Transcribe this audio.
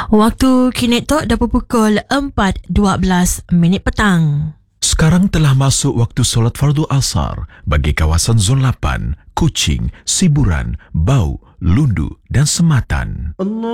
Waktu kini tok dah pukul 4.12 petang. Sekarang telah masuk waktu solat fardu asar bagi kawasan Zon 8, Kuching, Siburan, Bau, Lundu dan Sematan.